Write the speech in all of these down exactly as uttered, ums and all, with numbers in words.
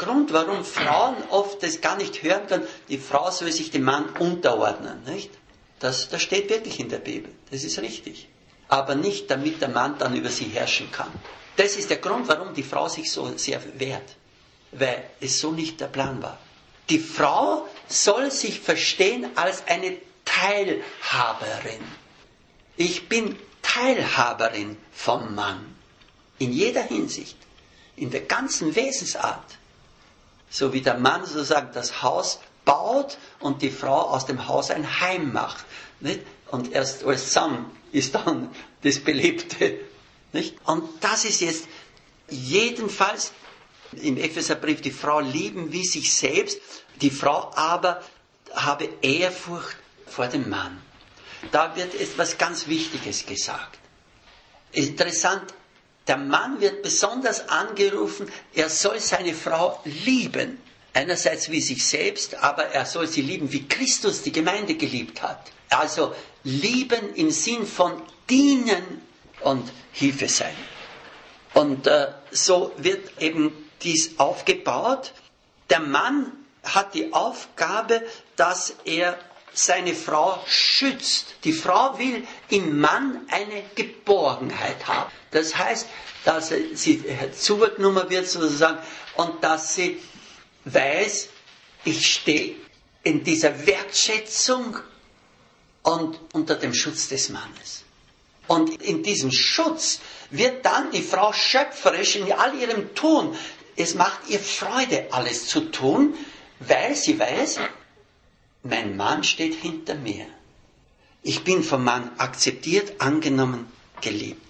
Grund, warum Frauen oft das gar nicht hören können, die Frau soll sich dem Mann unterordnen, nicht? Das, das steht wirklich in der Bibel, das ist richtig. Aber nicht, damit der Mann dann über sie herrschen kann. Das ist der Grund, warum die Frau sich so sehr wehrt, weil es so nicht der Plan war. Die Frau soll sich verstehen als eine Teilhaberin. Ich bin Teilhaberin vom Mann, in jeder Hinsicht, in der ganzen Wesensart. So wie der Mann sozusagen das Haus baut und die Frau aus dem Haus ein Heim macht. Nicht? Und erst alles zusammen ist dann das Belebte. Nicht? Und das ist jetzt jedenfalls im Epheserbrief, die Frau lieben wie sich selbst, die Frau aber habe Ehrfurcht vor dem Mann. Da wird etwas ganz Wichtiges gesagt. Interessant, der Mann wird besonders angerufen, er soll seine Frau lieben. Einerseits wie sich selbst, aber er soll sie lieben, wie Christus die Gemeinde geliebt hat. Also lieben im Sinn von dienen und Hilfe sein. Und äh, so wird eben dies aufgebaut. Der Mann hat die Aufgabe, dass er seine Frau schützt. Die Frau will im Mann eine Geborgenheit haben. Das heißt, dass sie zugenommen wird sozusagen und dass sie weiß, ich stehe in dieser Wertschätzung und unter dem Schutz des Mannes. Und in diesem Schutz wird dann die Frau schöpferisch in all ihrem Tun. Es macht ihr Freude, alles zu tun, weil sie weiß, mein Mann steht hinter mir. Ich bin vom Mann akzeptiert, angenommen, geliebt.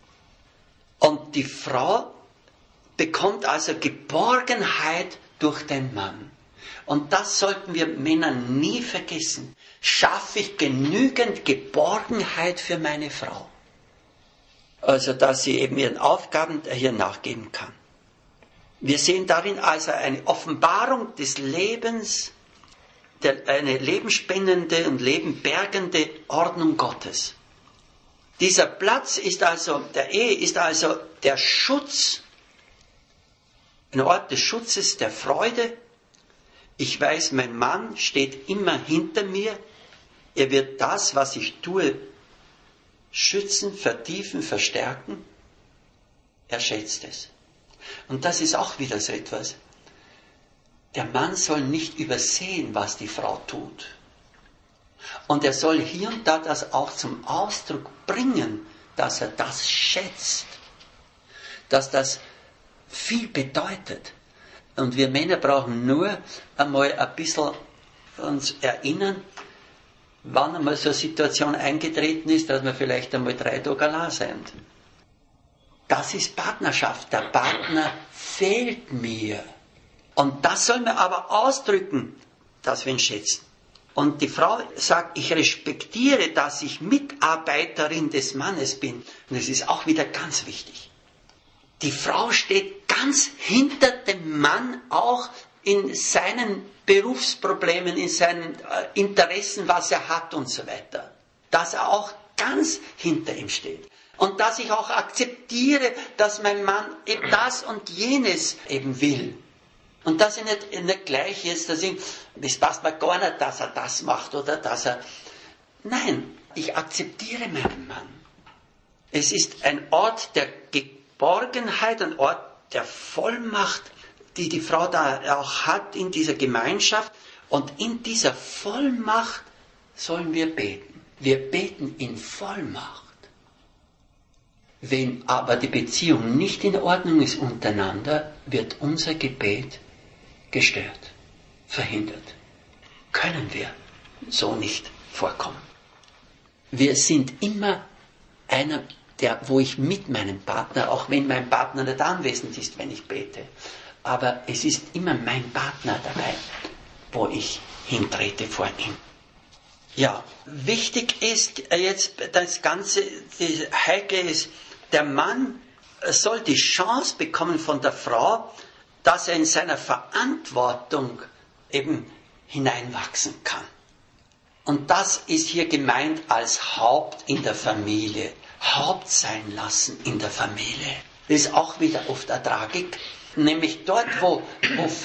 Und die Frau bekommt also Geborgenheit durch den Mann. Und das sollten wir Männer nie vergessen. Schaffe ich genügend Geborgenheit für meine Frau? Also, dass sie eben ihren Aufgaben hier nachgeben kann. Wir sehen darin also eine Offenbarung des Lebens, der, eine lebenspendende und lebenbergende Ordnung Gottes. Dieser Platz ist also, der Ehe ist also der Schutz, ein Ort des Schutzes, der Freude. Ich weiß, mein Mann steht immer hinter mir. Er wird das, was ich tue, schützen, vertiefen, verstärken. Er schätzt es. Und das ist auch wieder so etwas. Der Mann soll nicht übersehen, was die Frau tut. Und er soll hier und da das auch zum Ausdruck bringen, dass er das schätzt. Dass das viel bedeutet. Und wir Männer brauchen nur einmal ein bisschen uns erinnern, wann einmal so eine Situation eingetreten ist, dass wir vielleicht einmal drei Tage allein sind. Das ist Partnerschaft. Der Partner fehlt mir. Und das soll man aber ausdrücken, dass wir ihn schätzen. Und die Frau sagt, ich respektiere, dass ich Mitarbeiterin des Mannes bin. Und das ist auch wieder ganz wichtig. Die Frau steht ganz hinter dem Mann, auch in seinen Berufsproblemen, in seinen Interessen, was er hat und so weiter. Dass er auch ganz hinter ihm steht. Und dass ich auch akzeptiere, dass mein Mann eben das und jenes eben will. Und dass ich nicht, nicht gleich jetzt, dass ich, das passt mir gar nicht, dass er das macht oder dass er... Nein, ich akzeptiere meinen Mann. Es ist ein Ort der Geborgenheit, ein Ort der Vollmacht, die die Frau da auch hat in dieser Gemeinschaft. Und in dieser Vollmacht sollen wir beten. Wir beten in Vollmacht. Wenn aber die Beziehung nicht in Ordnung ist untereinander, wird unser Gebet gestört, verhindert. Können wir so nicht vorkommen. Wir sind immer einer, der, wo ich mit meinem Partner, auch wenn mein Partner nicht anwesend ist, wenn ich bete, aber es ist immer mein Partner dabei, wo ich hintrete vor ihm. Ja, wichtig ist jetzt das Ganze, das Heikle ist, der Mann soll die Chance bekommen von der Frau, dass er in seiner Verantwortung eben hineinwachsen kann. Und das ist hier gemeint als Haupt in der Familie. Haupt sein lassen in der Familie. Das ist auch wieder oft eine Tragik. Nämlich dort, wo, wo